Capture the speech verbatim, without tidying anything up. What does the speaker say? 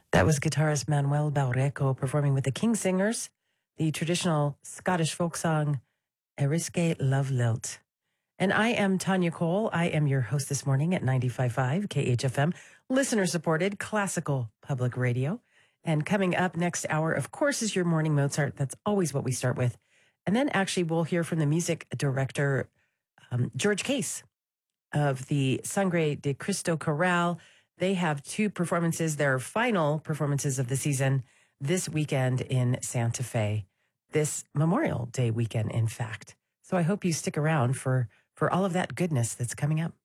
That was guitarist Manuel Baureco performing with the King Singers, the traditional Scottish folk song, Eriske Love Lilt. And I am Tanya Cole. I am your host this morning at ninety-five point five K H F M, listener-supported classical public radio. And coming up next hour, of course, is your Morning Mozart. That's always what we start with. And then actually we'll hear from the music director, um, George Case of the Sangre de Cristo Chorale. They have two performances, their final performances of the season this weekend in Santa Fe, this Memorial Day weekend, in fact. So I hope you stick around for, for all of that goodness that's coming up.